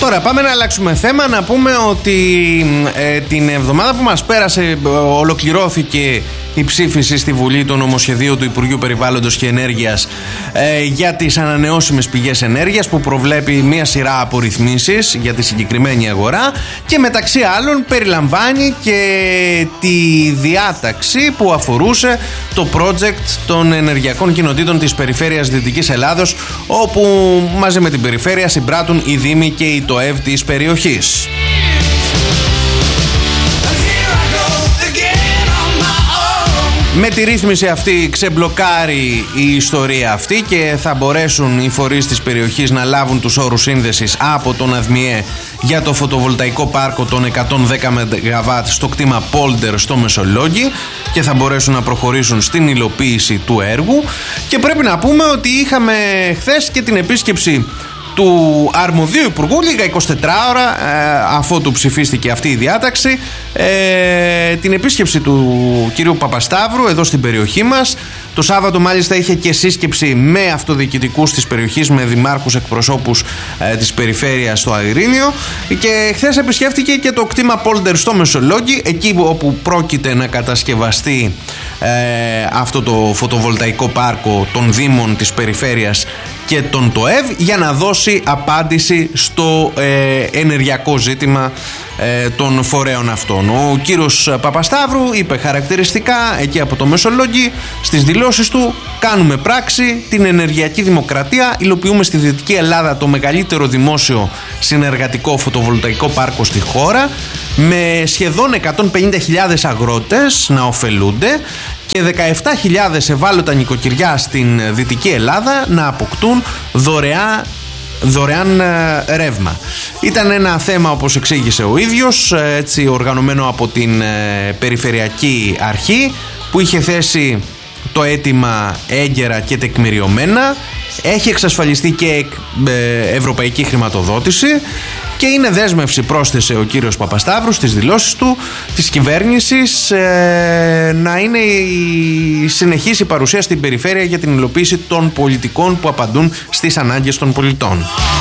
Τώρα πάμε να αλλάξουμε θέμα. Να πούμε ότι την εβδομάδα που μας πέρασε ολοκληρώθηκε η ψήφιση στη Βουλή του νομοσχεδίου του Υπουργείου Περιβάλλοντος και Ενέργειας για τις ανανεώσιμες πηγές ενέργειας, που προβλέπει μια σειρά από ρυθμίσεις για τη συγκεκριμένη αγορά και μεταξύ άλλων περιλαμβάνει και τη διάταξη που αφορούσε το project των ενεργειακών κοινοτήτων της περιφέρειας Δυτικής Ελλάδος, όπου μαζί με την περιφέρεια συμπράττουν οι Δήμοι και οι ΤΟΕΒ της περιοχής. Με τη ρύθμιση αυτή ξεμπλοκάρει η ιστορία αυτή και θα μπορέσουν οι φορείς της περιοχής να λάβουν τους όρους σύνδεσης από τον ΑΔΜΙΕ για το φωτοβολταϊκό πάρκο των 110 ΜΒ στο κτήμα Πόλντερ στο Μεσολόγγι και θα μπορέσουν να προχωρήσουν στην υλοποίηση του έργου. Και πρέπει να πούμε ότι είχαμε χθες και την επίσκεψη του αρμοδίου υπουργού, λίγα 24 ώρα αφότου ψηφίστηκε αυτή η διάταξη, την επίσκεψη του κυρίου Παπασταύρου εδώ στην περιοχή μας. Το Σάββατο μάλιστα είχε και σύσκεψη με αυτοδιοικητικούς της περιοχής, με δημάρχους, εκπροσώπους της περιφέρειας στο Αγρίνιο, και χθες επισκέφτηκε και το κτήμα Πόλντερ στο Μεσολόγγι, εκεί όπου πρόκειται να κατασκευαστεί αυτό το φωτοβολταϊκό πάρκο των Δήμων της περιφέρειας και τον ΤΟΕΒ, για να δώσει απάντηση στο ενεργειακό ζήτημα των φορέων αυτών. Ο κύριος Παπασταύρου είπε χαρακτηριστικά εκεί από το Μεσολόγγι στις δηλώσεις του: κάνουμε πράξη την ενεργειακή δημοκρατία, υλοποιούμε στη Δυτική Ελλάδα το μεγαλύτερο δημόσιο συνεργατικό φωτοβολταϊκό πάρκο στη χώρα, με σχεδόν 150.000 αγρότες να ωφελούνται και 17.000 ευάλωτα νοικοκυριά στην Δυτική Ελλάδα να αποκτούν δωρεάν ρεύμα. Ήταν ένα θέμα, όπως εξήγησε ο ίδιος, έτσι οργανωμένο από την Περιφερειακή Αρχή, που είχε θέσει το αίτημα έγκαιρα και τεκμηριωμένα. Έχει εξασφαλιστεί και ευρωπαϊκή χρηματοδότηση και είναι δέσμευση, πρόσθεσε ο κύριος Παπασταύρου στις δηλώσεις του, της κυβέρνησης, να είναι η συνεχής η παρουσία στην περιφέρεια για την υλοποίηση των πολιτικών που απαντούν στις ανάγκες των πολιτών.